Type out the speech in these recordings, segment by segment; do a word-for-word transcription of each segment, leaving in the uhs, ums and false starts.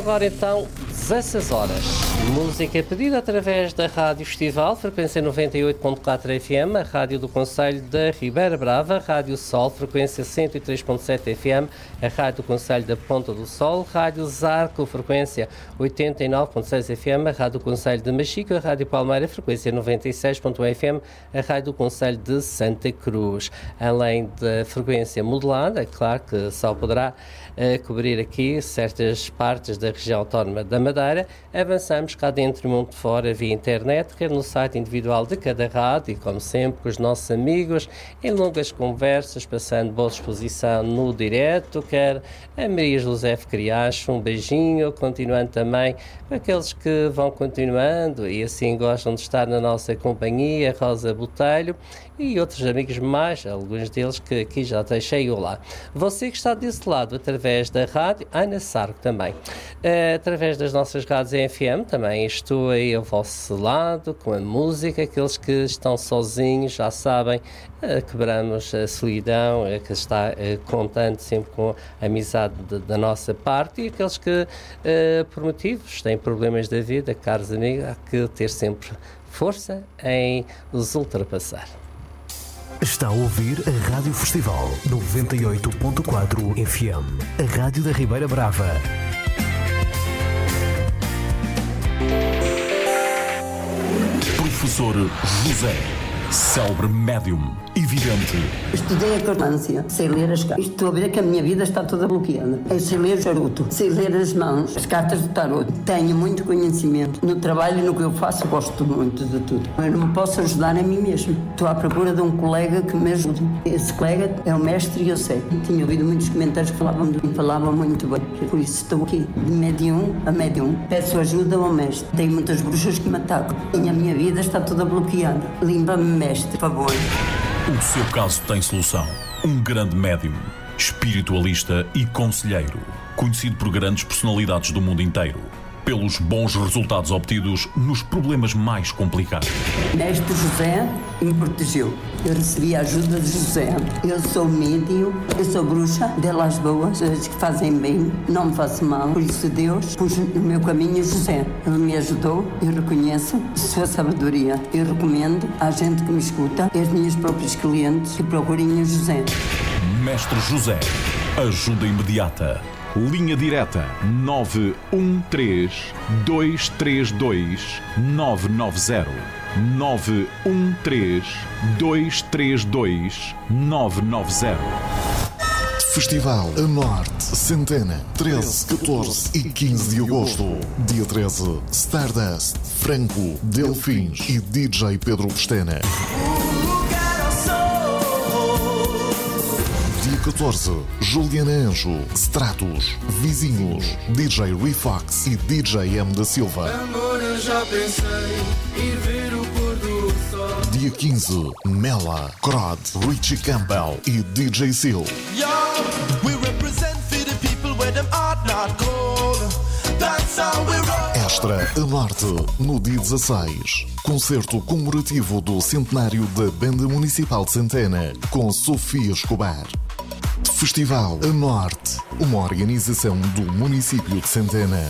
agora então dezesseis horas. Música pedida através da Rádio Festival, frequência noventa e oito ponto quatro F M, a Rádio do Concelho da Ribeira Brava, Rádio Sol, frequência cento e três ponto sete F M, a Rádio do Concelho da Ponta do Sol, Rádio Zarco, frequência oitenta e nove ponto seis F M, a Rádio do Concelho de Machico, a Rádio Palmeira, frequência noventa e seis ponto um F M, a Rádio do Concelho de Santa Cruz. Além da frequência modulada, é claro que só poderá uh, cobrir aqui certas partes da região autónoma da Madeira, avançamos cá dentro e mundo fora via internet, quer no site individual de cada rádio, e como sempre com os nossos amigos, em longas conversas, passando boa exposição no direto, quer a Maria José Criacho, um beijinho, continuando também com aqueles que vão continuando e assim gostam de estar na nossa companhia, Rosa Botelho e outros amigos mais, alguns deles que aqui já deixei o lá. Você que está desse lado, através da rádio, Ana Sarco também, uh, através das nossas rádios F M, também estou aí ao vosso lado, com a música, aqueles que estão sozinhos, já sabem, uh, quebramos a solidão, uh, que está uh, contando sempre com a amizade de, da nossa parte, e aqueles que, uh, por motivos, têm problemas da vida, caros amigos, há que ter sempre força em os ultrapassar. Está a ouvir a Rádio Festival noventa e oito ponto quatro F M, a Rádio da Ribeira Brava. Professor José, célebre médium e vidente. Estudei a cartância, sei ler as cartas. Estou a ver que a minha vida está toda bloqueada. Eu sei ler o charuto, sei ler as mãos, as cartas do tarot. Tenho muito conhecimento. No trabalho e no que eu faço, gosto muito de tudo. Eu não me posso ajudar a mim mesmo. Estou à procura de um colega que me ajude. Esse colega é o mestre e eu sei. Tinha ouvido muitos comentários que falavam de mim, falavam muito bem. Por isso estou aqui, de médium a médium. Peço ajuda ao mestre. Tenho muitas bruxas que me atacam. E a minha vida está toda bloqueada. Limpa-me, mestre, por favor. O seu caso tem solução. Um grande médium, espiritualista e conselheiro, conhecido por grandes personalidades do mundo inteiro, pelos bons resultados obtidos nos problemas mais complicados. Mestre José me protegeu. Eu recebi a ajuda de José. Eu sou médium, eu sou bruxa, delas boas, as que fazem bem, não me faço mal. Por isso Deus pôs no meu caminho José. Ele me ajudou, eu reconheço sua sabedoria. Eu recomendo à gente que me escuta, aos meus próprios clientes, que procurem o José. Mestre José, ajuda imediata. Linha direta nove um três, dois três dois, nove nove zero. nove um três, dois três dois, nove nove zero. Festival A Norte, Centena, treze, catorze e quinze de agosto. Dia treze, Stardust, Franco, Delfins e D J Pedro Pestana. Dia catorze, Juliana Anjo, Stratos, Vizinhos, D J Refox e D J M da Silva. Amor, eu já pensei ir ver o pôr do sol. Dia quinze, Mela, Crod, Richie Campbell e D J Seal. Yo, we represent for the people where them heart not cold. That's how we roll. Extra A Norte, no dia dezasseis. Concerto comemorativo do centenário da Banda Municipal de Centena, com Sofia Escobar. Festival A Norte, uma organização do município de Centena.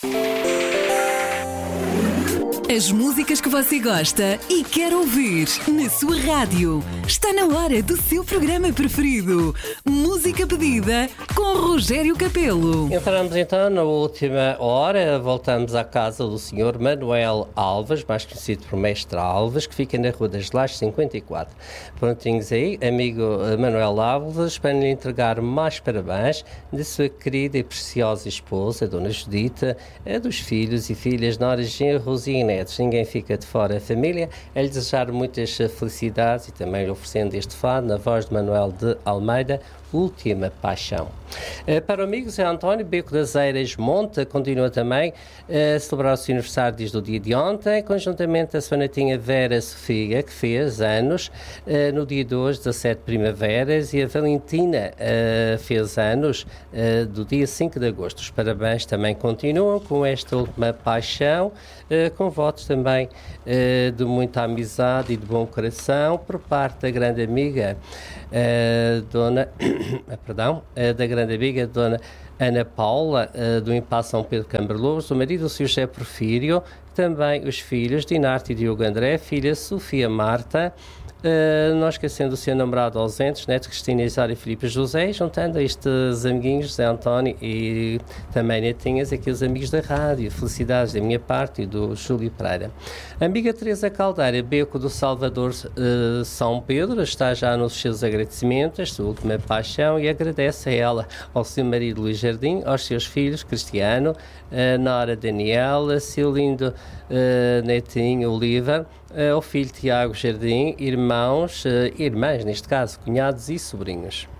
As músicas que você gosta e quer ouvir na sua rádio. Está na hora do seu programa preferido. Música pedida com Rogério Capelo. Entramos então na última hora, voltamos à casa do senhor Manuel Alves, mais conhecido por Mestre Alves, que fica na Rua das Lajes cinquenta e quatro. Prontinhos aí, amigo Manuel Alves, para lhe entregar mais parabéns da sua querida e preciosa esposa, Dona Judita, a dos filhos e filhas Nora Genros e Inês. Ninguém fica de fora da família. É lhe desejar muitas felicidades e também lhe oferecendo este fado na voz de Manuel de Almeida, Última Paixão. Uh, para o amigo Zé António, Beco das Eiras Monte continua também uh, a celebrar o seu aniversário desde o dia de ontem, conjuntamente a sua netinha Vera Sofia, que fez anos uh, no dia de hoje, dezassete primaveras, e a Valentina uh, fez anos uh, do dia cinco de agosto. Os parabéns também continuam com esta Última Paixão, uh, com votos também uh, de muita amizade e de bom coração por parte da grande amiga uh, Dona... perdão, uh, da grande amiga Dona Ana Paula, uh, do Impasse São Pedro Camberlouros, o marido, o senhor José Porfírio, também os filhos, Dinarte e Diogo André, filha Sofia Marta, Uh, não esquecendo o seu namorado ausente, neto Cristina Isário e Filipe José, juntando a estes amiguinhos, José António e também netinhas, aqui os amigos da rádio. Felicidades da minha parte e do Júlio Pereira. A amiga Teresa Caldeira, Beco do Salvador uh, São Pedro, está já nos seus agradecimentos, a sua última paixão, e agradece a ela, ao seu marido Luís Jardim, aos seus filhos Cristiano, uh, Nora Daniela, seu lindo uh, netinho Oliver, uh, ao filho Tiago Jardim, irmãos, uh, irmãs neste caso, cunhados e sobrinhos.